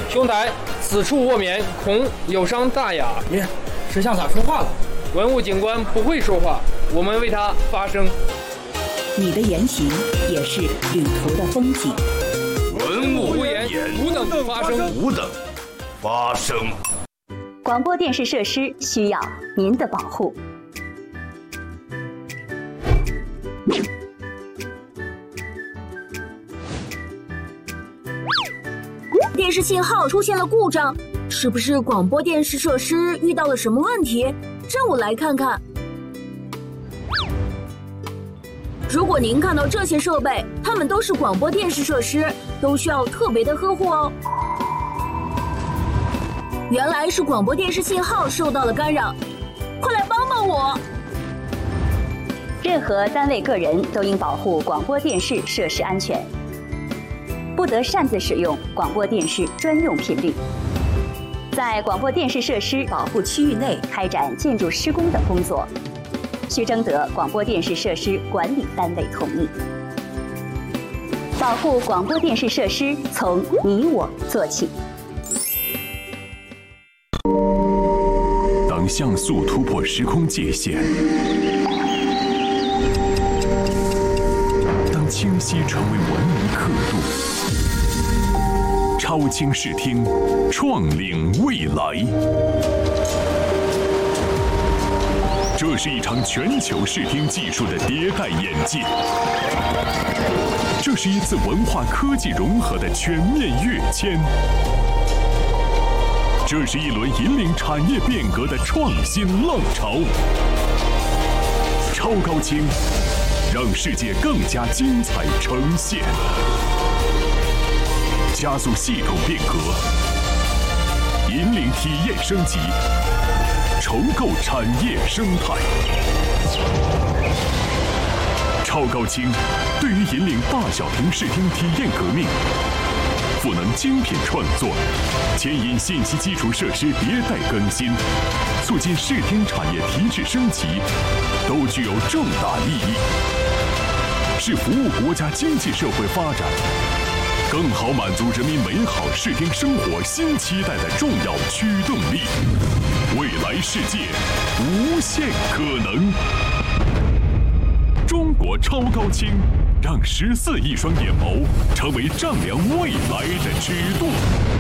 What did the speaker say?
兄台，此处卧眠，恐有伤大雅。 石像咋说话了？ 文武警官不会说话，我们为他发声。 你的言行也是旅途的风景。 文武不言，吾等发声。 吾等发声。 广播电视设施需要您的保护。 电视信号出现了故障，是不是广播电视设施遇到了什么问题？让我来看看。如果您看到这些设备，它们都是广播电视设施，都需要特别的呵护哦。原来是广播电视信号受到了干扰，快来帮帮我！ 任何单位个人都应保护广播电视设施安全，不得擅自使用广播电视专用频率。在广播电视设施保护区域内开展建筑施工等工作，需征得广播电视设施管理单位同意。保护广播电视设施从你我做起。 当像素突破时空界限，当清晰成为文明刻度，超清视听，创领未来。这是一场全球视听技术的迭代演进，这是一次文化科技融合的全面跃迁，这是一轮引领产业变革的创新浪潮。超高清，让世界更加精彩呈现，加速系统变革，引领体验升级，重构产业生态。超高清对于引领大小屏视听体验革命，赋能精品创作，牵引信息基础设施迭代更新，促进视听产业提质升级，都具有重大意义，是服务国家经济社会发展，更好满足人民美好视听生活新期待的重要驱动力。未来世界无限可能。中国超高清，让14亿双眼眸成为丈量未来的尺度。